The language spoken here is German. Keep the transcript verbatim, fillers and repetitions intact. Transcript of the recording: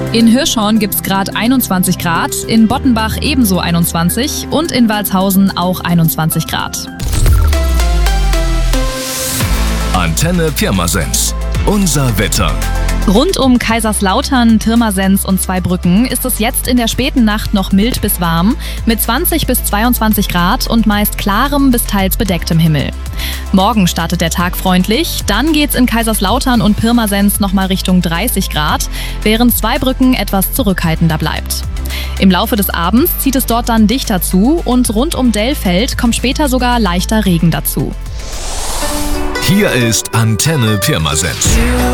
In Hirschhorn gibt es gerade einundzwanzig Grad, in Bottenbach ebenso einundzwanzig und in Walshausen auch einundzwanzig Grad. Antenne Pirmasens. Unser Wetter. Rund um Kaiserslautern, Pirmasens und Zweibrücken ist es jetzt in der späten Nacht noch mild bis warm, mit zwanzig bis zweiundzwanzig Grad und meist klarem bis teils bedecktem Himmel. Morgen startet der Tag freundlich, dann geht's in Kaiserslautern und Pirmasens nochmal Richtung dreißig Grad, während Zweibrücken etwas zurückhaltender bleibt. Im Laufe des Abends zieht es dort dann dichter zu und rund um Dellfeld kommt später sogar leichter Regen dazu. Hier ist Antenne Pirmasens.